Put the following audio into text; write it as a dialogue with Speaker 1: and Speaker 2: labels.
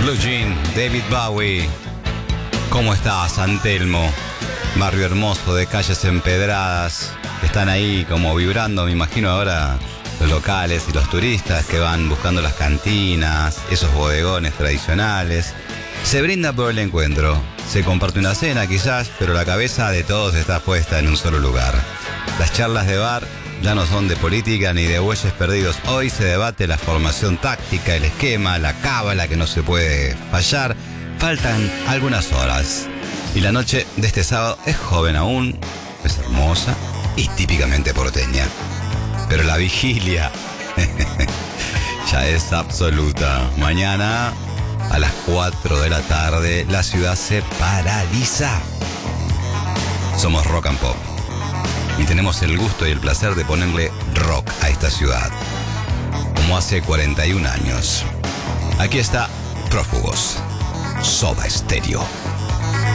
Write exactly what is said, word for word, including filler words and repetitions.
Speaker 1: Blue Jean, David Bowie. ¿Cómo estás, San Telmo? Barrio hermoso de calles empedradas. Están ahí como vibrando, me imagino ahora los locales y los turistas que van buscando las cantinas, esos bodegones tradicionales. Se brinda por el encuentro. Se comparte una cena quizás, pero la cabeza de todos está puesta en un solo lugar. Las charlas de bar ya no son de política ni de bueyes perdidos. Hoy se debate la formación táctica, el esquema, la cábala que no se puede fallar. Faltan algunas horas. Y la noche de este sábado es joven aún, es hermosa y típicamente porteña. Pero la vigilia ya es absoluta. Mañana a las cuatro de la tarde la ciudad se paraliza. Somos Rock and Pop y tenemos el gusto y el placer de ponerle rock a esta ciudad, como hace cuarenta y un años. Aquí está Prófugos, Soda Stereo.